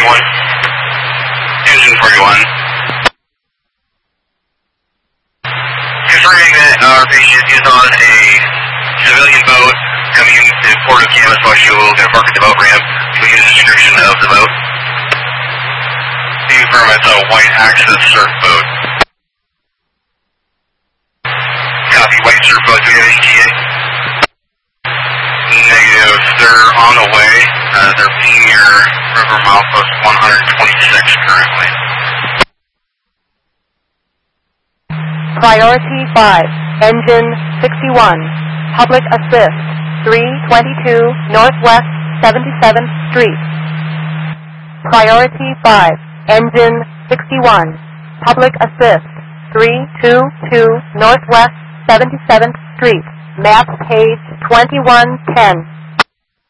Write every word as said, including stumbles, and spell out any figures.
forty-one. Engine forty-one. Confirming that our patient is on a civilian boat coming into Port of Kamas, Washington. We're going to park at the boat ramp. We need a description of the boat. Confirm it's a white Access surf boat. Copy, white surf boat. Do we have E T A? Negative. They're on the way. Uh, they're being near River Milepost one twenty-six currently. Priority five, engine sixty-one, public assist, three twenty-two Northwest seventy-seventh Street. Priority five, engine sixty-one, public assist, three twenty-two Northwest seventy-seventh Street, map page twenty-one ten.